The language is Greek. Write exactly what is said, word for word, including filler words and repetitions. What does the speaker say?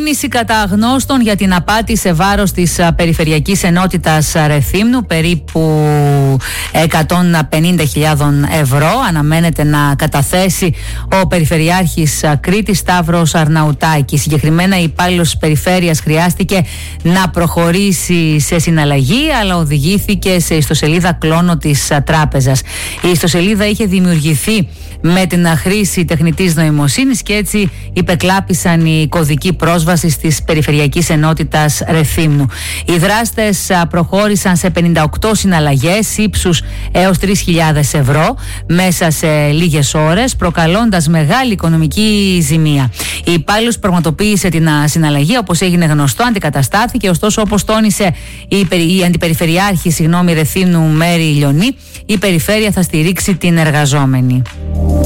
Δόλυνση κατά αγνώστων για την απάτη σε βάρος της Περιφερειακής Ενότητας Ρεθύμνου, περίπου εκατόν πενήντα χιλιάδες ευρώ. Αναμένεται να καταθέσει ο Περιφερειάρχης Κρήτης Σταύρος Αρναουτάκης. Συγκεκριμένα, η υπάλληλος της Περιφέρειας χρειάστηκε να προχωρήσει σε συναλλαγή, αλλά οδηγήθηκε σε ιστοσελίδα κλόνο της τράπεζας. Η ιστοσελίδα είχε δημιουργηθεί με την χρήση τεχνητής νοημοσύνης και έτσι υπεκλάπησαν η κωδική πρόσβαση της Περιφερειακής Ενότητας Ρεθύμνου. Οι δράστες προχώρησαν σε πενήντα οκτώ συναλλαγές ύψους έως τρεις χιλιάδες ευρώ μέσα σε λίγες ώρες, προκαλώντας μεγάλη οικονομική ζημία. Η υπάλληλος πραγματοποίησε την συναλλαγή, όπως έγινε γνωστό, αντικαταστάθηκε, ωστόσο, όπως τόνισε η, η αντιπεριφερειάρχη συγγνώμη, Ρεθύμνου Μέρη Λιονή, η περιφέρεια θα στηρίξει την εργαζόμενη.